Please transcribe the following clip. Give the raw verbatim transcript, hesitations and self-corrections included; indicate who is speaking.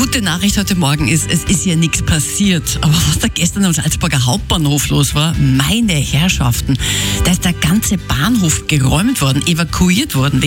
Speaker 1: gute Nachricht heute Morgen ist, es ist ja nichts passiert. Aber was da gestern am Salzburger Hauptbahnhof los war, meine Herrschaften, da ist der ganze Bahnhof geräumt worden, evakuiert worden.